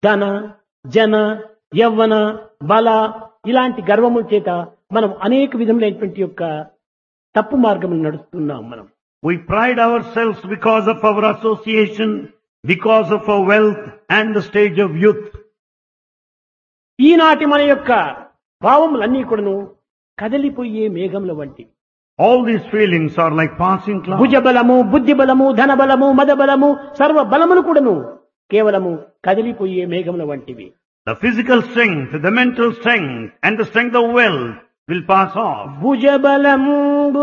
ధన జన యవ్వన బల ఇలాంటి గర్వముల చేత మనం అనేక విధములైనటువంటి యొక్క తప్పు మార్గములు నడుస్తున్నాం మనం. We pride ourselves because of our association, because of our wealth and the stage of youth. ఈనాటి మన యొక్క భావములన్నీ కూడాను కదలిపోయే మేఘముల వంటివి. All these feelings are like passing clouds. భుజబలము, బుద్ధి బలము, ధన బలము, మద బలము, సర్వ బలములు కూడాను కేవలము కదిలిపోయే మేఘముల వంటివి. The physical strength, the mental strength and the strength of wealth will pass off. భుజబలము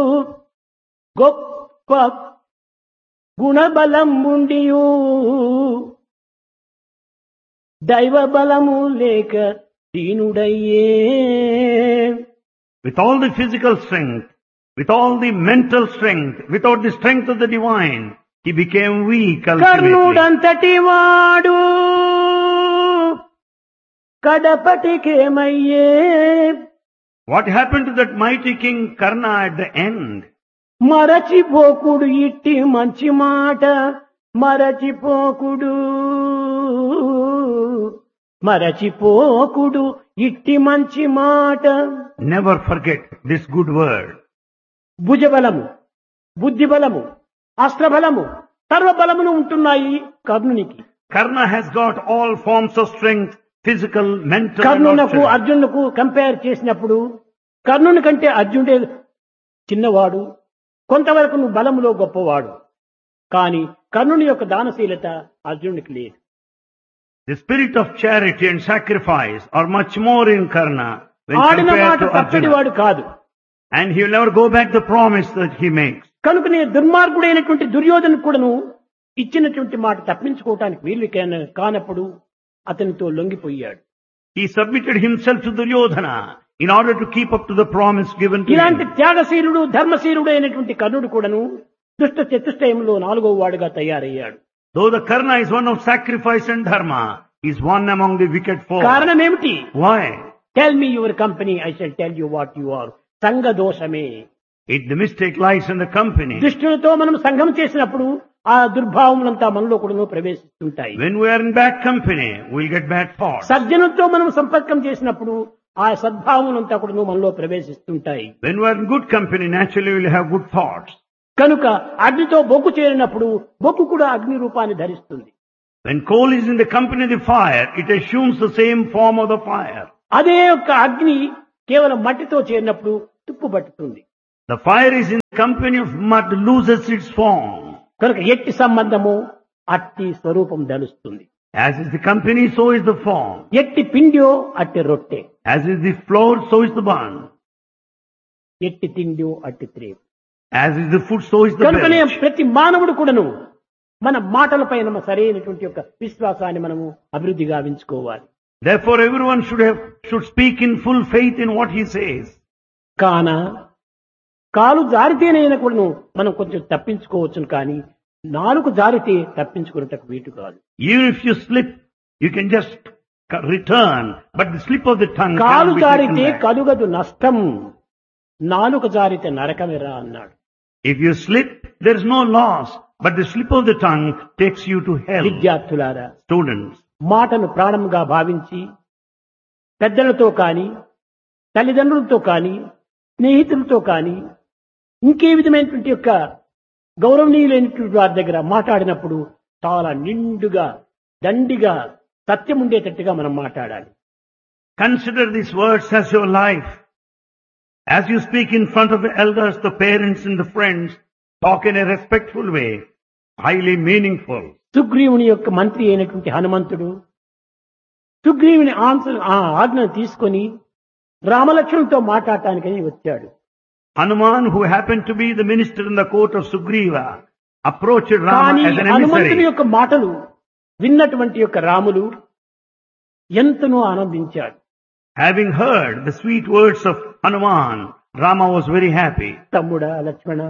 గొప్ప గుణబలముండియు దైవ బలము లేక దీనుడయ్యే. With all the physical strength, with all the mental strength, without the strength of the divine, he became weak ultimately. కర్ణుడంతటి వాడు కడపటికేమయ్యే. What happened to that mighty king Karna at the end? మరచిపోకుడు ఇట్టి మంచి మాట, మరచిపోకుడు మరచిపోకుడు ఇట్టి మంచి మాట. Never forget this good word. భుజబలము, బుద్ధిబలము, అస్త్రబలము, సర్వబలములు ఉంటున్నాయి కర్ణునికి. Karna has got all forms of strength, physical, mental and కర్ణునకు emotional. అర్జునుకు compare చేసినప్పుడు కర్ణుని కంటే అర్జునుడే చిన్నవాడు, కొంతవరకు నువ్వు బలములో గొప్పవాడు. కానీ కర్ణుని యొక్క దానశీలత అర్జునుడికి లేదు. The spirit of charity and sacrifice are much more in Karna when ఆడిన compared మాట to తప్పటి Arjuna. వాడు కాదు. And he will never go back the promise that he makes. కనుకనే దుర్మార్గుడైనటువంటి దుర్యోధను కూడాను ఇచ్చినటువంటి మాట తప్పించుకోవటానికి వీలు కానప్పుడు అతనితో లొంగిపోయాడు. He submitted himself to Duryodhana in order to keep up to the promise given to ఇలాంటి him. త్యాగశీలుడు ధర్మశీలుడు అయినటువంటి కర్ణుడు కూడాను దుష్ట చతుష్టయంలో 4వ వాడుగా తయారయ్యాడు. Though the Karna is one of sacrifice and dharma, he is one among the wicked four. కారణం ఏమిటి? Why? Tell me your company, I shall tell you what you are. సంఘ దోషమే. The mistake lies in the company. దుష్టులతో మనం సంఘం చేసినప్పుడు ఆ దుర్భావములంతా మనలో కూడా ప్రవేశిస్తుంటాయి. When we are in bad company, we'll get bad thoughts. సజ్జనులతో మనం సంపర్కం చేసినప్పుడు ఆ సద్భావములంతా కూడా మనలో ప్రవేశిస్తుంటాయి. When we are in good company, naturally we'll have good thoughts. కనుక అగ్నితో బొగ్గు చేరినప్పుడు బొగ్గు కూడా అగ్ని రూపాన్ని ధరిస్తుంది. When coal is in the company of the fire, it assumes the same form of the fire. అదే యొక్క అగ్ని కేవలం మట్టితో చేరినప్పుడు తుప్పు పట్టుతుంది. The fire is in the company of mud, loses its form. కనుక ఎట్టి సంబంధము అట్టి స్వరూపం ధరిస్తుంది. As is the company, so is the form. ఎట్టి పిండియో అట్టి రొట్టె, As is the flour, so is the bun. ఎట్టి తిండియో అట్టి త్రేపు. As is the food, so is the కనుకనే beverage. ప్రతి మానవుడు కూడాను మన మాటలపైన సరైనటువంటి యొక్క విశ్వాసాన్ని మనము అభివృద్ధి గావించుకోవాలి. Therefore, everyone should speak in full faith in what he says. కాన కాలు జారితేనైనా కూడాను మనం కొంచెం తప్పించుకోవచ్చును, కానీ నాలుగు జారితే తప్పించుకున్నటకు వీటు కాదు. Even if you slip, you can just return, but the slip of the tongue కాలు cannot be taken జారితే back. కలుగదు నష్టం, నాలుక జారితే నరకమేరా అన్నాడు. If you slip, there is no loss, but the slip of the tongue takes you to hell. విద్యార్థులారా, Students, మాటను ప్రాణంగా భావించి పెద్దలతో కాని, తల్లిదండ్రులతో కాని, స్నేహితులతో కాని, ఇంకే విధమైనటువంటి యొక్క గౌరవనీయులైనటువంటి వారి దగ్గర మాట్లాడినప్పుడు చాలా నిండుగా దండిగా సత్యం ఉండేటట్టుగా మనం మాట్లాడాలి. consider these words as your life. As you speak in front of the elders, the parents and the friends, talk in a respectful way, highly meaningful. సుగ్రీవుని యొక్క మంత్రి అయినటువంటి హనుమంతుడు సుగ్రీవుని ఆజ్ఞను తీసుకొని రామలక్ష్మణులతో మాట్లాడటానికని వచ్చాడు. Hanuman, who happened to be the minister in the court of Sugriva, approached Rama కానీ as an హనుమంతుని emissary. యొక్క మాటలు విన్నటువంటి యొక్క రాములు ఎంతనో ఆనందించాడు. Having heard the sweet words of Hanuman, Rama was very happy. తమ్ముడా లక్ష్మణ,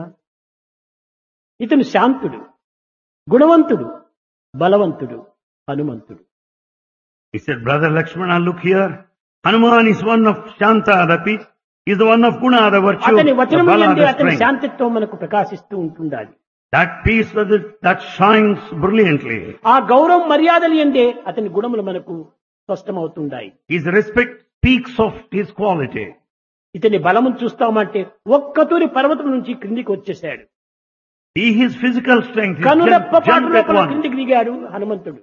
ఇతను శాంతుడు, గుణవంతుడు, బలవంతుడు, హనుమంతుడు. He said, Brother Lakshmana, look here. Hanuman is one of Shanta, the peace. He is the one of Guna, the virtue, అతని the వచనము Bala, యందే the అతని strength. శాంతిత్వం మనకు ప్రకాశిస్తూ ఉంటుండాలి. That peace that shines brilliantly. ఆ గౌరవం మర్యాదలు ఎందే అతని గుణములు మనకు స్పష్టమవుతుంటాయి. His respect speaks of his quality. ఇతని బలము చూస్తామంటే ఒక్కతూరి పర్వతం నుంచి క్రిందికి వచ్చేసాడు. His physical strength is కనురెప్ప jumped పాటు at లోపల once. క్రిందికి దిగాడు హనుమంతుడు.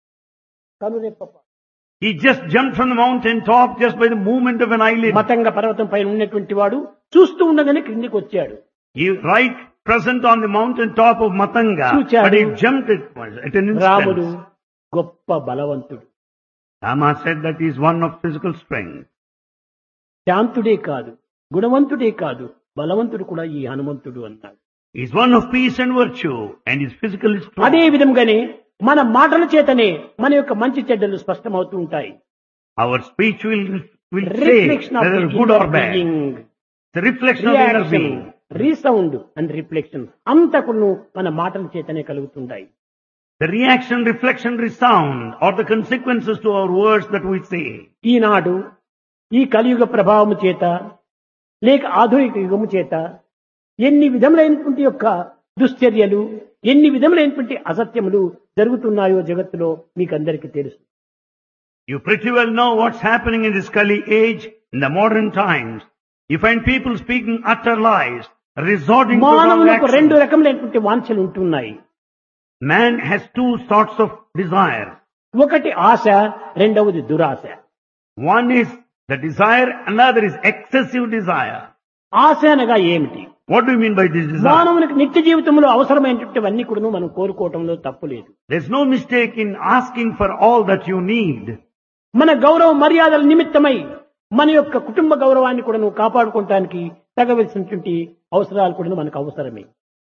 కనురెప్ప పాటు. He just jumped from the mountain top just by the movement of an eyelid. Matanga పర్వతం పైన ఉన్నటువంటి వాడు చూస్తూ ఉండగానే క్రిందికి వచ్చాడు. He right present on the mountain top of Matanga, చూచాడు. but he jumped at once, at an రాముడు instant. గొప్ప బలవంతుడు. Rama said that he is one of physical strength. శాంతుడే కాదు, గుణవంతుడే కాదు, బలవంతుడు కూడా ఈ హనుమంతుడు అన్నాడు. He is one of peace and virtue, and is physically strong. అదే విధంగానే మన మాటల చేతనే మన యొక్క మంచి చెడ్డలు స్పష్టమవుతూ ఉంటాయి. Our speech will say reflection of whether good or bad. The reflection of the inner reaction, being. Resound and reflection అంతకును మన మాటల చేతనే కలుగుతుంటాయి. The reaction, reflection, resound are the consequences to our words that we say. ఈనాడు ఈ కలియుగ ప్రభావము చేత లేక ఆధునిక యుగము చేత ఎన్ని విధములైనటువంటి యొక్క దుశ్చర్యలు, ఎన్ని విధములైనటువంటి అసత్యములు జరుగుతున్నాయో జగత్తులో మీకందరికీ తెలుసు. You pretty well know what's happening in this Kali age, in the modern times. You find people speaking utter lies, resorting to wrong మానవులకు రెండు actions. రకములైనటువంటి వాంఛలు ఉంటున్నాయి. Man has two sorts of desires. ఒకటి ఆశ, రెండవది దురాశ. One is the desire, another is excessive desire. ఆశ అనగా ఏమిటి? What do you mean by this desire? మానవునికి నిత్య జీవితంలో అవసరమైనటువంటివన్నీ కూడా మనం కోరుకోవటంలో తప్పు లేదు. There's no mistake in asking for all that you need. మన గౌరవ మర్యాదల నిమిత్తమై మన యొక్క కుటుంబ గౌరవాన్ని కూడా నువ్వు కాపాడుకోవటానికి తగవలసినటువంటి అవసరాలు కూడా మనకు అవసరమే.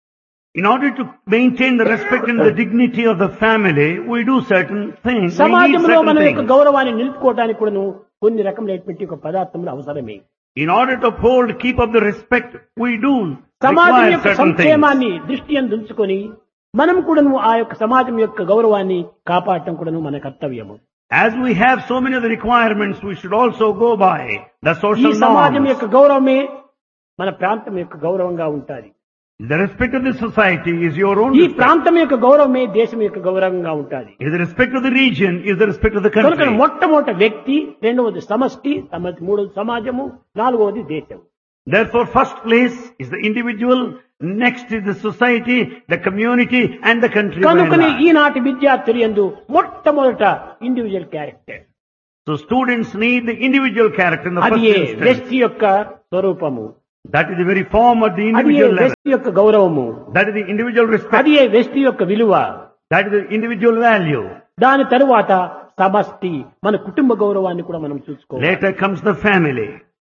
In order to maintain the respect and the dignity of the family, we do certain things. We need సమాజంలో మన certain యొక్క things. గౌరవాన్ని నిలుపుకోవడానికి కూడా కొన్ని రకములైనటువంటి ఒక పదార్థములు అవసరమే. In order to uphold, keep up the respect, we do సమాజం require యొక్క certain things. సంక్షేమాన్ని దృష్టి ఉంచుకొని మనం కూడా ఆ యొక్క సమాజం యొక్క గౌరవాన్ని కాపాడటం కూడా మన కర్తవ్యము. As we have so many of the requirements, we should also go by the ఈ social సమాజం norms. యొక్క గౌరవమే మన ప్రాంతం యొక్క గౌరవంగా ఉంటాది. The respect of the society is your own ఈ respect. ప్రాంతం యొక్క గౌరవమే దేశం యొక్క గౌరవంగా ఉంటాది. Is the respect of the region, is the respect of the కనుక country. మొట్టమొదటి వ్యక్తి, రెండవది సమష్టి, మూడవది సమాజము, నాలుగవది దేశం. Therefore, first place is the individual, next is the society, the community, and the country. by and కనుకనే large. ఈనాటి విద్యార్థులు యందు మొట్టమొదట individual character, So students need the individual character in the అది first instance. వ్యక్తి యొక్క స్వరూపము, That is the very form of the అది individual level. వ్యక్తి యొక్క గౌరవము, That is the individual respect. అది వ్యక్తి యొక్క విలువ. That is the individual value. దాని తరువాత సమష్టి, మన కుటుంబ గౌరవాన్ని కూడా మనం చూసుకోవాలి. Later comes the family.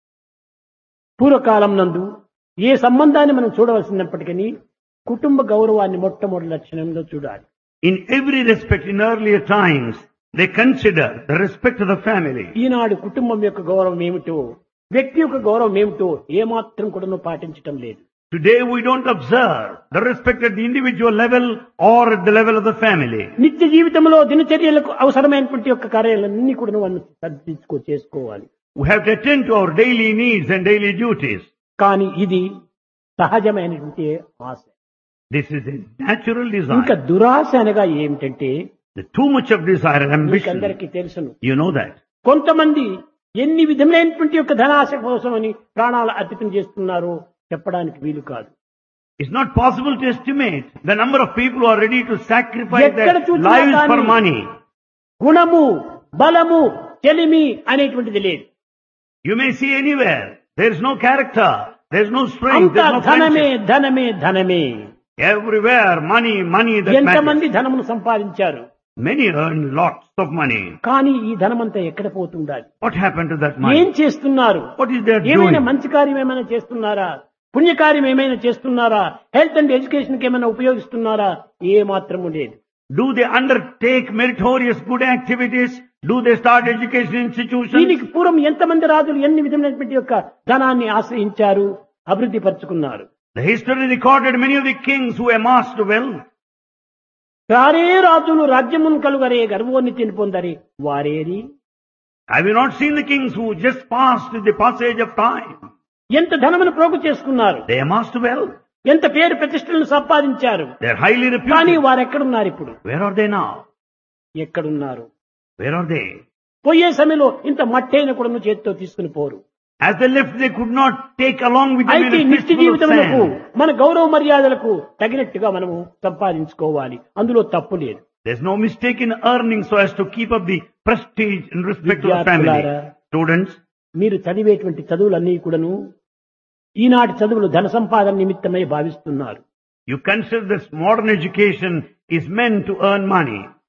పూర్వకాలం నందు ఏ సంబంధాన్ని మనం చూడవలసినప్పటికీ కుటుంబ గౌరవాన్ని మొట్టమొదటి లక్షణంలో చూడాలి. In every respect, in earlier times, they consider the respect of the family. ఈనాడు కుటుంబం యొక్క గౌరవం ఏమిటో, వ్యక్తి యొక్క గౌరవం ఏమిటో ఏమాత్రం కూడా పాటించటం లేదు. Today we don't observe the respect at the individual level or at the level of the family. నిత్య జీవితంలో దినచర్యలకు అవసరమైనటువంటి యొక్క కార్యాలన్నీ కూడా మనం చేసుకోవాలి. We have to attend to our daily needs and daily duties. కానీ ఇది సహజమైనటువంటి ఆశ. This is a natural ఇంకా desire. దురాశ అనగా ఏమిటంటే The too much of desire and ambition. మీకందరికీ తెలుసును. You know that. కొంతమంది ఎన్ని విధములైనటువంటి యొక్క ధనాశ కోసం అని ప్రాణాలు అర్పితం చేస్తున్నారో చెప్పడానికి వీలు కాదు. It's not possible to estimate the number of people who are ready to sacrifice ఎక్కడ their చూసినా lives for కానీ money. గుణము, బలము, చెలిమి అనేటువంటిది లేదు. You may see anywhere. There is no character. There is no strength. అంతా There is no ధనమే friendship. ధనమే ధనమే. Everywhere, money, money that ఎంతమంది matters. ధనమును సంపాదించారు, Many earn lots of money. కానీ ఈ ధనమంతా ఎక్కడ పోతుండాలి? What happened to that ఏం money? చేస్తున్నారు? What is their ఏమైనా doing? మంచి కార్యం ఏమైనా చేస్తున్నారా? పుణ్యకార్యం ఏమైనా చేస్తున్నారా? హెల్త్ అండ్ ఎడ్యుకేషన్ కి ఏమైనా ఉపయోగిస్తున్నారా? ఏ మాత్రము లేదు. Do they undertake meritorious good activities? Do they start education institutions? దీనికి పూర్వం ఎంతమంది రాజులు ఎన్ని విధమైనటువంటి యొక్క ధనాన్ని ఆశ్రయించారు, అభివృద్ధి పరుచుకున్నారు. The history recorded many of the kings who amassed wealth. కారే రాజులు రాజ్యమును కలుగరే గర్వోన్నతిని పొందరే వారేరి. Have you not seen the kings who just passed with the passage of time? ఎంత ధనమును ప్రోగు చేసుకున్నారు. They amassed wealth. ఎంత పేరు ప్రతిష్టలను సంపాదించారు. They are highly కానీ reputed. వారు ఎక్కడున్నారు ఇప్పుడు? Where are they now? ఎక్కడున్నారు? Where are they? పోయే సమయంలో ఇంత మట్టైన కూడా చేతితో తీసుకుని పోరు. As they left, they could not take along with them అయితే a నిత్య fistful of జీవితములకు sand. మన గౌరవ మర్యాదలకు తగినట్టుగా మనము సంపాదించుకోవాలి. అందులో తప్పు లేదు. There's no mistake in earning so as to keep up the prestige and respect of the family. విద్యార్థులారా, Students, మీరు చదివేటువంటి చదువులన్నీ కూడాను ఈనాటి చదువులు ధన సంపాదన నిమిత్తమై భావిస్తున్నారు. you consider this modern education is meant to earn money.